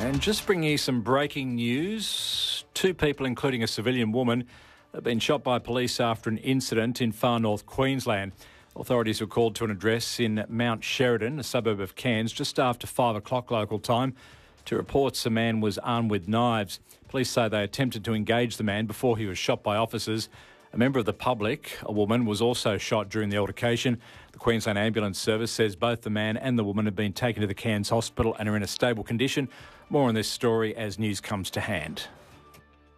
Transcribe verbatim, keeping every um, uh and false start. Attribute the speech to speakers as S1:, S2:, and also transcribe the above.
S1: And just bringing you some breaking news. Two people, including a civilian woman, have been shot by police after an incident in far north Queensland. Authorities were called to an address in Mount Sheridan, a suburb of Cairns, just after five o'clock local time, to reports a man was armed with knives. Police say they attempted to engage the man before he was shot by officers. A member of the public, a woman, was also shot during the altercation. The Queensland Ambulance Service says both the man and the woman have been taken to the Cairns Hospital and are in a stable condition. More on this story as news comes to hand.